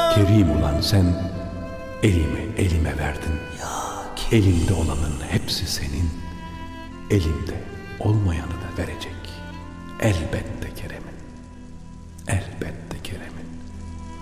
Kerim ulan sen elimi elime verdin. Elimde olanın hepsi senin, elimde olmayanı da verecek. Elbette Kerem'im, elbette.